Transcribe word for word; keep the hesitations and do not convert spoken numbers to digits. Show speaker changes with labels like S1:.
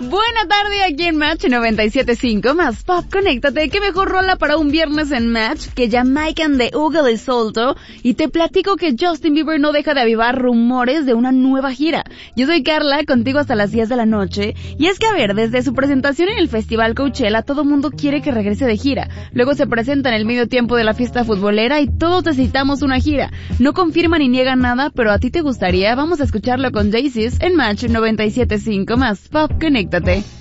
S1: Buena tarde aquí en Match noventa y siete punto cinco, más pop, conéctate. Qué mejor rola para un viernes en Match que Jamaican de Ugal y Solto. Y te platico que Justin Bieber no deja de avivar rumores de una nueva gira. Yo soy Carla, contigo hasta las diez de la noche. Y es que a ver, desde su presentación en el Festival Coachella, todo mundo quiere que regrese de gira. Luego se presenta en el medio tiempo de la fiesta futbolera y todos necesitamos una gira. No confirma ni niega nada, pero ¿a ti te gustaría? Vamos a escucharlo con Jay-Z en Match noventa y siete punto cinco, más pop, conéctate.